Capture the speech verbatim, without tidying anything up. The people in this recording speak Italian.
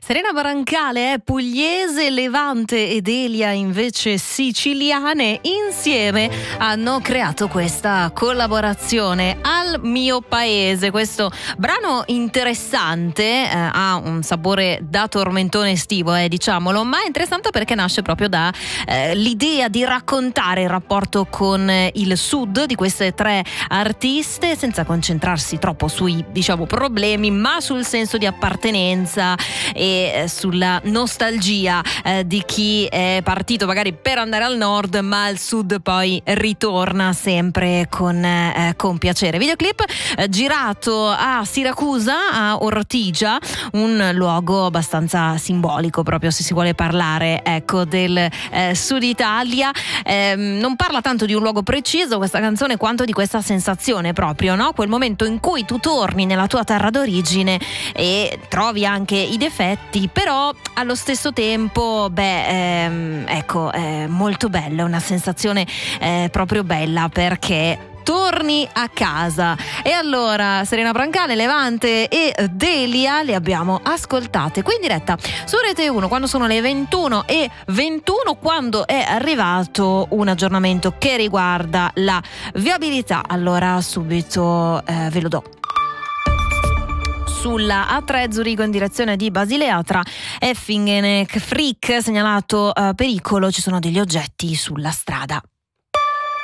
Serena Brancale è pugliese, Levante ed Elia invece siciliane. Insieme hanno creato questa collaborazione, Al mio paese. Questo brano interessante, eh, ha un sapore da tormentone estivo, eh, diciamolo, ma è interessante perché nasce proprio da eh, l'idea di raccontare il rapporto con il sud di queste tre artiste, senza concentrarsi troppo sui, diciamo, problemi, ma sul senso di appartenenza e sulla nostalgia eh, di chi è partito magari per andare al nord, ma al sud poi ritorna sempre con, eh, con piacere. Videoclip eh, girato a Siracusa, a Ortigia, un luogo abbastanza simbolico proprio se si vuole parlare, ecco, del eh, sud Italia. Eh, non parla tanto di un luogo preciso questa canzone quanto di questa sensazione proprio, no? Quel momento in cui tu torni nella tua terra d'origine e trovi anche i difetti, però allo stesso tempo, beh, ehm, ecco, è molto bella, una sensazione eh, proprio bella, perché torni a casa. E allora Serena Brancale, Levante e Delia le abbiamo ascoltate qui in diretta su Rete uno quando sono le ventuno e ventuno, quando è arrivato un aggiornamento che riguarda la viabilità. Allora subito eh, ve lo do. Sulla A tre Zurigo in direzione di Basilea, tra Effingen e Frick, segnalato eh, pericolo, ci sono degli oggetti sulla strada.